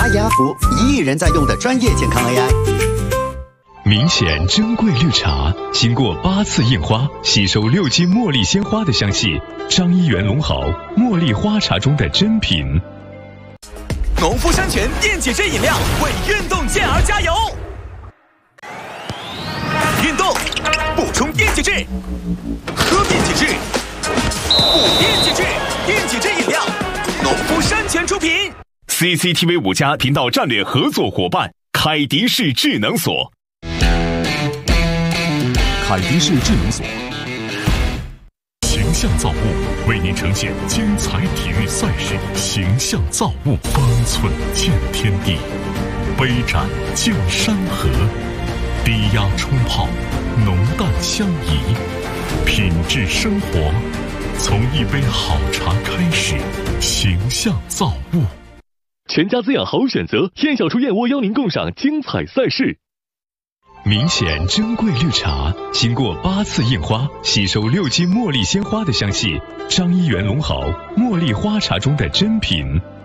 雅福，1亿人在用的专业健康 AI。 明显珍贵绿茶，经过8次印花，吸收6斤茉莉鲜花的香气。张一元龙好茉莉花茶中的珍品。 农夫山泉电解质饮料为运动健儿加油！运动补充电解质，喝电解质，补电解质，电解质饮料，农夫山泉出品。CCTV 5家频道战略合作伙伴凯迪士智能锁。 凯迪士智能锁形象造物为您呈现精彩体育赛事。形象造物，方寸见天地，杯盏见山河，低压冲泡，浓淡相宜，品质生活，从一杯好茶开始。形象造物， 全家滋养好选择，燕小厨燕窝邀您共赏精彩赛事。 明显珍贵绿茶，经过8次印花，吸收6斤茉莉鲜花的香气。张一元龙好茉莉花茶中的珍品。